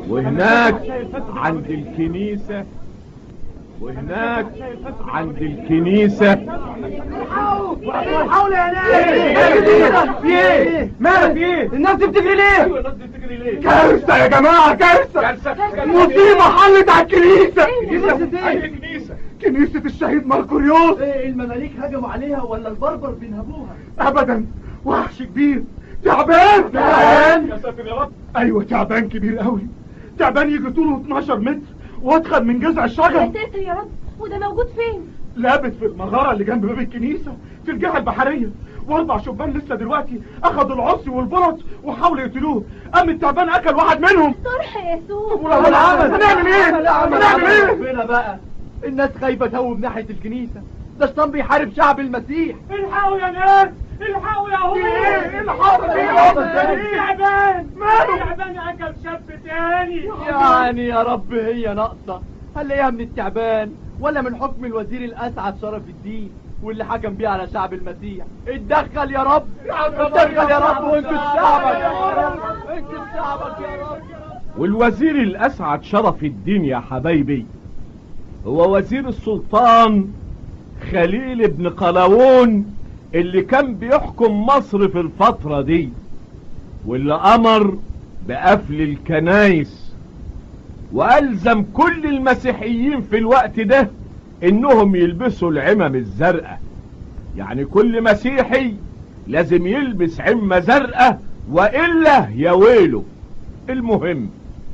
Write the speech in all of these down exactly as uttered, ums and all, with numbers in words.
وهناك عند الكنيسة وهناك عند الكنيسة. حول يا ناس. في ايه؟ مالك في ايه؟ الناس دي بتجري ليه؟ الناس دي بتجري ليه؟ كارثة يا جماعة، كارثة. مصيبة حلت على الكنيسة. كنيسة ايه؟ كنيسة كنيسة الشهيد ماركوريوس. ايه، المماليك هجموا عليها ولا البربر بينهبوها؟ ابدا، وحش كبير تعبان. تعبان يا ساتر يا رب. ايوه تعبان كبير قوي، تعبان يجي طوله اتناشر متر وادخل من جذع الشجر. يا ساتر يا رب، وده موجود فين؟ لابت في المغارة اللي جنب باب الكنيسة في الجهة البحرية، واربع شبان لسه دلوقتي اخدوا العصي والبلط وحاولوا يقتلوه. قام التعبان اكل واحد منهم. صرح يا يسوع. ولو العمل هنعمل ايه؟ هنعمل ايه؟ ربنا بقى، الناس خايفة تهوب ناحية الكنيسة، ده الشيطان بيحارب شعب المسيح. الحقوا يا ناس، الحقوا يا هو. ايه الحرب؟ التعبان ماله؟ التعبان اكل شاب تاني. يعني يا رب هي ناقصة، هنلاقيها من التعبان ولا من حكم الوزير الاسعد شرف الدين واللي حكم بيه على شعب المسيح؟ اتدخل يا رب، اتدخل يا رب وانقذ شعبك يا رب، انقذ شعبك يا رب. والوزير الاسعد شرف الدين يا حبايبي هو وزير السلطان خليل بن قلاوون اللي كان بيحكم مصر في الفترة دي، واللي امر بقفل الكنايس والزم كل المسيحيين في الوقت ده انهم يلبسوا العمم الزرقاء. يعني كل مسيحي لازم يلبس عمة زرقاء والا يا ويله. المهم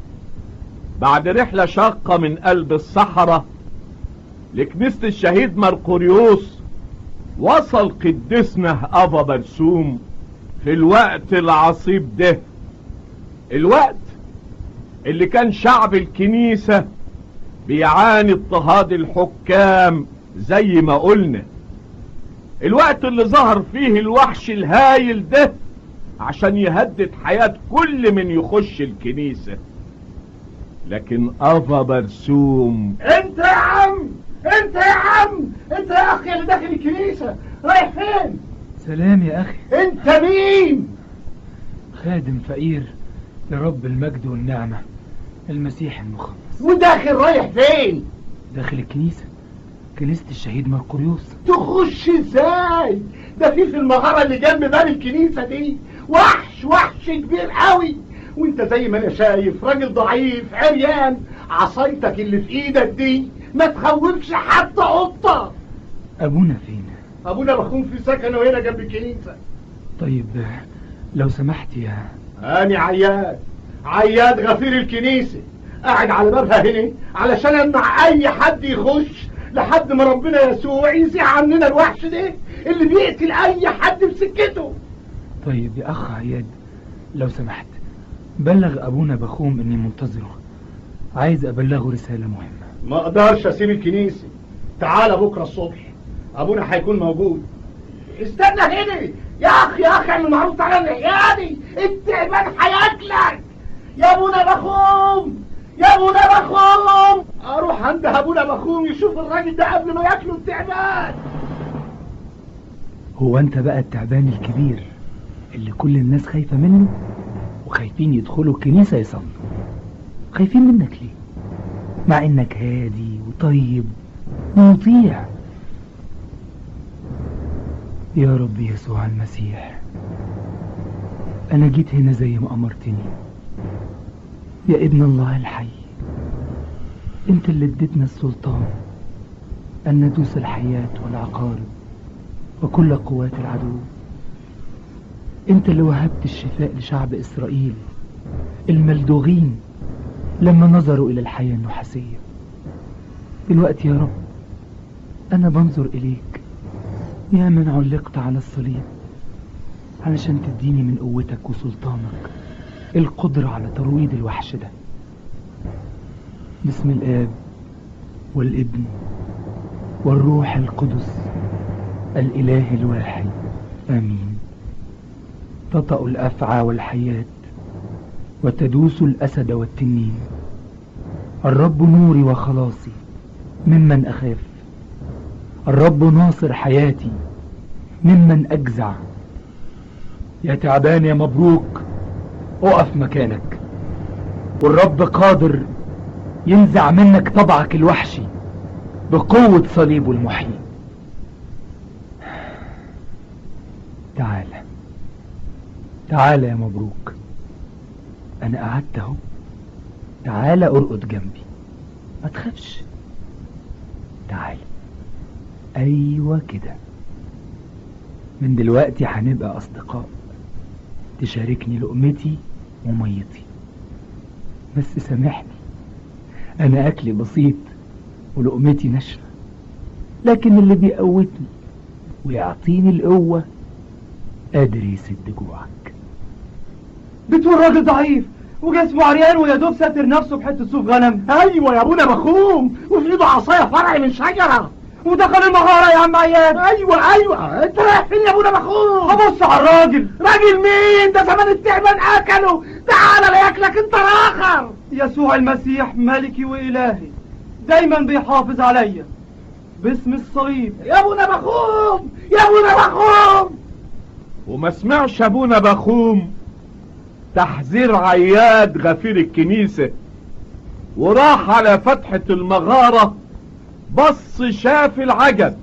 بعد رحلة شاقة من قلب الصحراء لكنيسة الشهيد ماركوريوس وصل قدسنا ابا برسوم في الوقت العصيب ده، الوقت اللي كان شعب الكنيسة بيعاني اضطهاد الحكام زي ما قلنا، الوقت اللي ظهر فيه الوحش الهايل ده عشان يهدد حياة كل من يخش الكنيسة. لكن ابا برسوم، انت يا عم، انت يا عم، انت يا اخي اللي داخل الكنيسة رايح فين؟ سلام يا اخي. انت مين؟ خادم فقير لرب المجد والنعمة المسيح المخلص. وداخل رايح فين؟ داخل الكنيسة، كنيسة الشهيد ماركوريوس. تخش ازاي؟ ده في في المغارة اللي جنب باب الكنيسة دي وحش، وحش كبير قوي، وانت زي ما انا شايف راجل ضعيف عريان، عصايتك اللي في ايدك دي ما تخوفش حتى قطة. ابونا فين؟ ابونا بخون في سكنه هنا جنب الكنيسة. طيب لو سمحت يا اني عياد، عياد غفير الكنيسة، قاعد على بابها هنا علشان امنع اي حد يخش لحد ما ربنا يسوع يزيح عننا الوحش ده اللي بيقتل اي حد بسكته. طيب يا اخ عياد لو سمحت بلغ ابونا بخوم اني منتظره، عايز ابلغه رسالة مهمة. ما اقدرش اسيب الكنيسة، تعال بكرة الصبح ابونا هيكون موجود. استنى هنا يا اخ، يا اخ اعمل معروف، تعالى العيادي، التعبان هياكلك يا ابونا بخوم، يا ابونا بخوم. اروح عند ابونا بخوم يشوف الراجل ده قبل ما ياكله التعبان. هو انت بقى التعبان الكبير اللي كل الناس خايفة منه وخايفين يدخلوا الكنيسة يصلوا؟ خايفين منك ليه مع انك هادي وطيب ومطيع؟ يا رب يسوع المسيح، انا جيت هنا زي ما امرتني يا ابن الله الحي. انت اللي اديتنا السلطان ان ندوس الحياة والعقارب وكل قوات العدو. انت اللي وهبت الشفاء لشعب اسرائيل الملدوغين لما نظروا الى الحياة النحاسية. دلوقتي يا رب انا بنظر اليك يا من علقت على الصليب علشان تديني من قوتك وسلطانك القدرة على ترويض الوحش ده. باسم الآب والابن والروح القدس الإله الواحد، آمين. تطأ الأفعى والحيات وتدوس الأسد والتنين. الرب نوري وخلاصي، ممن أخاف. الرب ناصر حياتي، ممن أجزع. يا تعبان يا مبروك، اقف مكانك. والرب قادر ينزع منك طبعك الوحشي بقوة صليبه المحيي. تعالى تعالى يا مبروك، انا قعدت اهو، تعالى ارقد جنبي، ما تخافش، تعالى. ايوه كده، من دلوقتي هنبقى اصدقاء، تشاركني لقمتي وميتي. بس سامحني، انا اكلي بسيط ولقمتي ناشفه، لكن اللي بيقوتني ويعطيني القوه قادر يسد جوعك. بتقول راجل ضعيف وجسمه عريان ويا دوب ساتر نفسه بحته صوف غنم. ايوه يا ابونا بخوم، وفي ايده عصايه فرع من شجره، ودخل المغاره يا عم عياد. ايوه ايوه، انت رايح فين يا ابونا بخوم؟ هبص على الراجل. راجل مين ده؟ زمان التعبان اكله، تعالى لا ياكلك انت الاخر. يسوع المسيح ملكي والهي دايما بيحافظ عليا باسم الصليب. يا ابونا بخوم، يا ابونا بخوم. وما سمعش ابونا بخوم تحذير عياد غفير الكنيسة، وراح على فتحة المغارة، بص شاف العجب،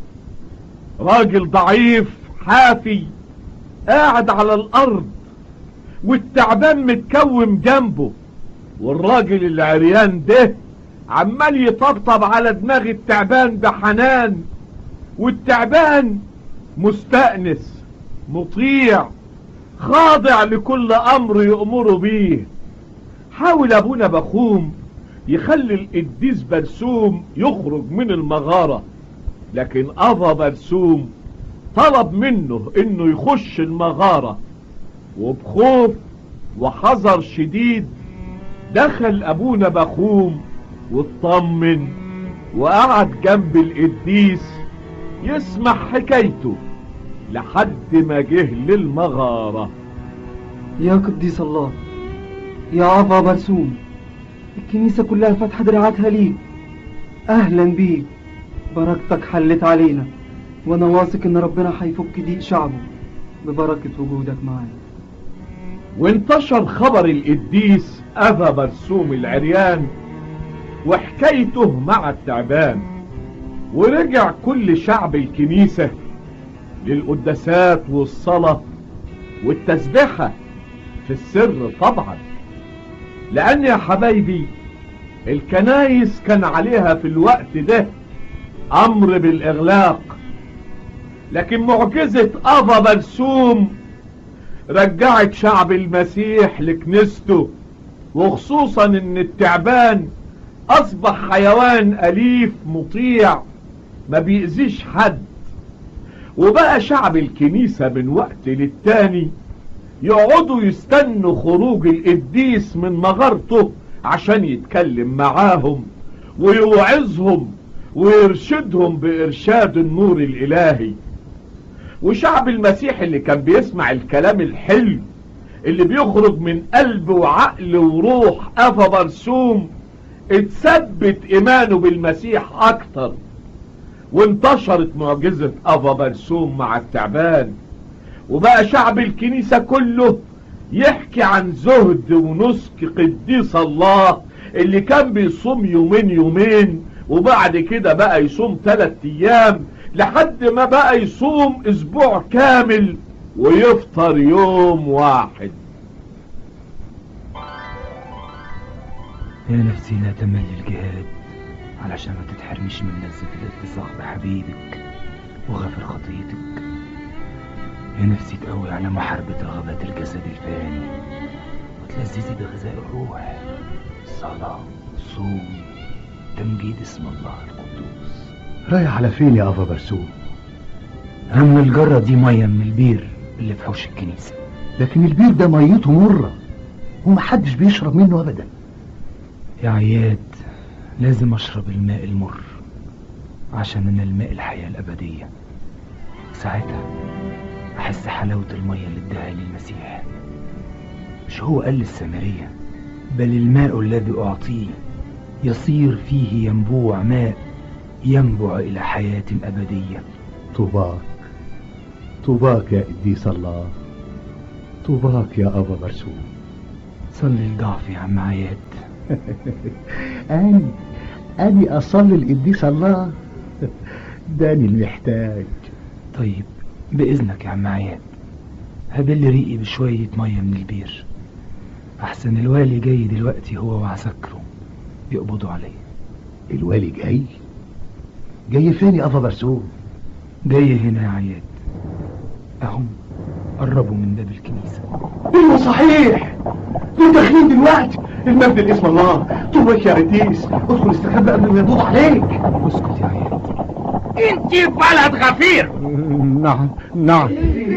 راجل ضعيف حافي قاعد على الارض والتعبان متكوم جنبه، والراجل العريان ده عمال يطبطب على دماغ التعبان بحنان، والتعبان مستأنس مطيع خاضع لكل امر يأمره بيه. حاول ابونا بخوم يخلي القديس برسوم يخرج من المغارة، لكن ابا برسوم طلب منه انه يخش المغارة، وبخوف وحذر شديد دخل ابونا بخوم واطمن وقعد جنب القديس يسمع حكايته لحد ما جه للمغارة. يا قديس الله، يا أبا برسوم، الكنيسة كلها فاتحة دراعاتها ليك، أهلا بيك، بركتك حلت علينا، وأنا واثق إن ربنا هيفك ضيق شعبه ببركة وجودك معانا. وانتشر خبر القديس أبا برسوم العريان وحكايته مع التعبان، ورجع كل شعب الكنيسة للقداسات والصلاة والتسبيحة في السر طبعا، لأن يا حبايبي الكنايس كان عليها في الوقت ده أمر بالإغلاق، لكن معجزة أبا برسوم رجعت شعب المسيح لكنيسته، وخصوصا ان التعبان اصبح حيوان اليف مطيع ما بيأذيش حد، وبقى شعب الكنيسة من وقت للتاني يقعدوا يستنوا خروج القديس من مغارته عشان يتكلم معاهم ويوعظهم ويرشدهم بإرشاد النور الإلهي. وشعب المسيح اللي كان بيسمع الكلام الحلو اللي بيخرج من قلب وعقل وروح أبا برسوم اتثبت إيمانه بالمسيح أكتر، وانتشرت معجزة أبا برسوم مع التعبان، وبقى شعب الكنيسة كله يحكي عن زهد ونسك قديس الله اللي كان بيصوم يومين يومين، وبعد كده بقى يصوم ثلاث ايام، لحد ما بقى يصوم اسبوع كامل ويفطر يوم واحد. يا نفسي لا تمل الجهاد علشان ما تتحرمش من لذة الاتصاق بحبيبك وغفر خطيتك. يا نفسي تقوي على محاربة رغبات الجسد الفاني وتلذذي بغذاء الروح، صلاة، صوم، تمجيد اسم الله القدوس. رايح على فين يا أبا برسوم؟ هم الجرة دي مية من البير اللي في حوش الكنيسة. لكن البير ده ميته مرة ومحدش بيشرب منه أبدا. يا عياد لازم أشرب الماء المر عشان أنا الماء الحياة الأبدية، ساعتها أحس حلاوة المية اللي اداها لي المسيح. مش هو قال للسامرية بل الماء الذي أعطيه يصير فيه ينبوع ماء ينبع إلى حياة أبدية. طوباك طوباك يا قديس الله، طوباك يا أبا برسوم. صلي لضعفي يا عم عياد. أني أني أصلي القديس الله. داني المحتاج. طيب بإذنك يا عم عياد، هبل ريقي بشوية مية من البير، أحسن الوالي جاي دلوقتي هو وعسكره يقبضوا عليه. الوالي جاي؟ جاي فين يا أبا برسوم؟ جاي هنا يا عياد، أهم قربوا من باب الكنيسة. ايوه صحيح، دول داخلين دلوقتي. المجد لاسم الله. طولك يا ريتيس، ادخل استخبى قبل ما يقبضوا عليك. اسكت يا عياد. انت بلد غفير. نعم نعم.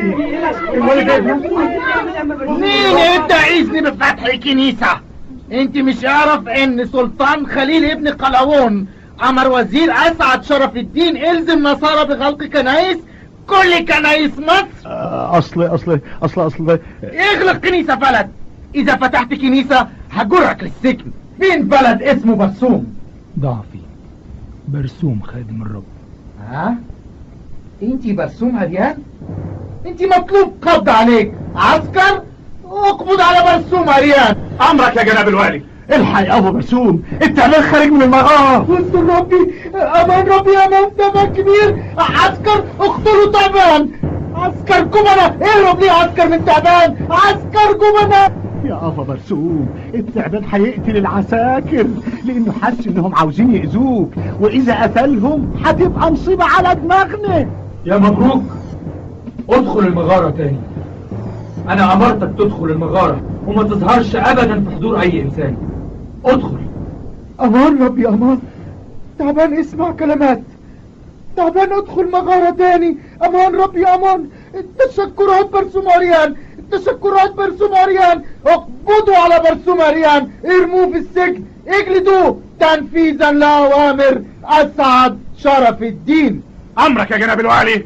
مين ادى اذن بفتح الكنيسة؟ انت مش عارف ان سلطان خليل ابن قلاوون امر وزير اسعد شرف الدين الزم نصارى بغلق كنايس كل كنايس مصر؟ اصل اصل اصل اصل اغلق كنيسة بلد. اذا فتحت كنيسة هجرك للسجن. فين بلد اسمه برسوم؟ ضعفي برسوم خادم الرب. ها؟ انتي برسوم هديان؟ انتي مطلوب قبض عليك. عسكر اقبض على برسوم هديان. امرك يا جناب الوالي. الحق يا ابو برسوم، التعبان خارج من المغاره. وانتوا ربي امان ربي امان ده كبير. عسكر اقتلوا تعبان. عسكر جبنة اهرب ليه عسكر من تعبان. عسكر جبنة. يا أبا برسوم، التعبان هيقتل العساكر لأنه حس إنهم عاوزين يأذوك، وإذا قتلهم هتبقى مصيبة على دماغنا. يا مبروك، ادخل المغارة تاني. أنا أمرتك تدخل المغارة وما تظهرش أبدا في حضور أي إنسان. ادخل. امان ربي امان. تعبان اسمع كلمات. تعبان ادخل مغارة تاني. امان ربي امان. التشكرات برسوم عريان. التشكرات برسوم عريان. اقبضوا على برسوم عريان، ارموه في السجن، اجلدوه تنفيذا لأوامر اسعد شرف الدين. امرك يا جناب الوالي.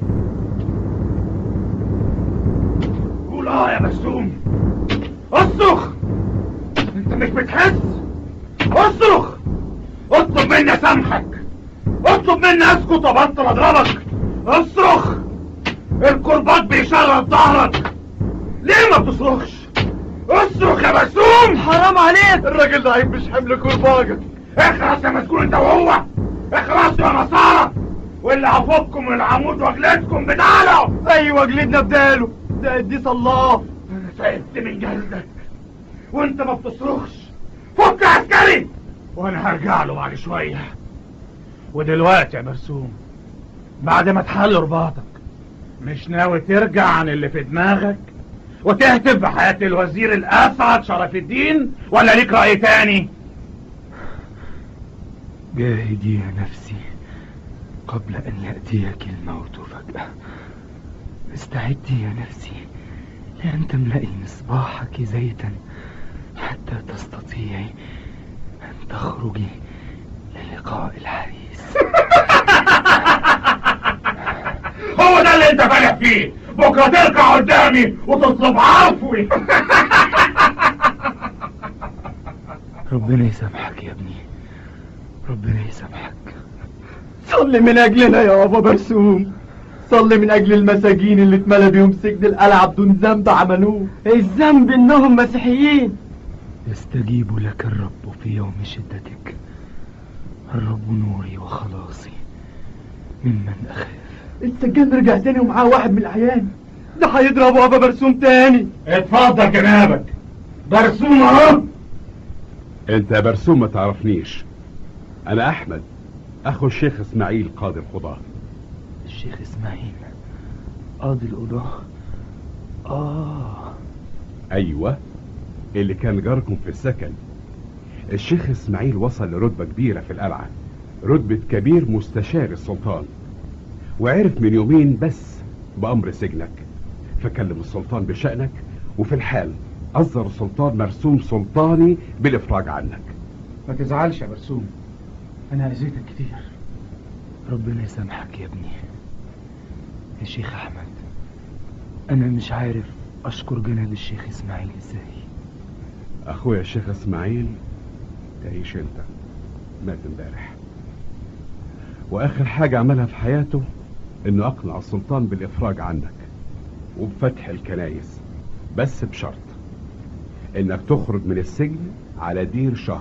قول اه يا برسوم. اصرخ. انت مش بتحس؟ اصرخ. اطلب مني اسامحك. اطلب مني اسكت وابطل اضربك. اصرخ. الكرباج بيشرد ظهرك. ليه ما بتصرخش؟ اصرخ يا برسوم. حرام عليك. الراجل ده مش حمل كرباجك. اخلص يا مسكون انت وهو. اخلصوا يا نصارى، واللي هفككم من العمود واجلدكم بداله. ايوه جلدنا بداله. ده قديس الله. انا تعبت من جلدك وانت ما بتصرخش. فك يا عسكري وانا هرجع له بعد شويه. ودلوقتي يا برسوم، بعد ما تحل رباطك، مش ناوي ترجع عن اللي في دماغك وتهتف بحياة الوزير الاسعد شرف الدين، ولا ليك رأي تاني؟ جاهدي يا نفسي قبل ان يأتيك الموت فجأة. استعدي يا نفسي لأن تملئي مصباحك زيتا حتى تستطيعي أن تخرجي للقاء الحريس. هو ده اللي انت فالح فيه. بكره ترجع قدامي وتطلب عفوي. ربنا يسامحك يا ابني، ربنا يسامحك. صلي من اجلنا يا ابا برسوم. صلي من اجل المساجين اللي اتملى بيهم سجن القلعة بدون ذنب عملوه. الذنب انهم مسيحيين. يستجيب لك الرب في يوم شدتك. الرب نوري وخلاصي ممن اخاف. السجان رجع تاني ومعاه واحد من الاعيان. ده هيضربوا ابا برسوم تاني. اتفضل جنابك. برسوم اهو. انت يا برسوم ما تعرفنيش. انا احمد اخو الشيخ اسماعيل قاضي القضاة. الشيخ اسماعيل قاضي القضاة؟ اه ايوه، اللي كان جاركم في السكن. الشيخ اسماعيل وصل لرتبة كبيرة في القلعة، رتبة كبير مستشار السلطان، وعرف من يومين بس بأمر سجنك، فكلم السلطان بشأنك، وفي الحال أصدر السلطان مرسوم سلطاني بالإفراج عنك. ما تزعلش يا برسوم، أنا أذيتك كتير. ربنا يسامحك يا ابني. يا شيخ أحمد، أنا مش عارف أشكر جناب الشيخ إسماعيل إزاي. أخويا الشيخ إسماعيل تعيش أنت، مات امبارح، وآخر حاجة عملها في حياته إنه أقنع السلطان بالإفراج عنك وبفتح الكنايس، بس بشرط انك تخرج من السجن على دير شهر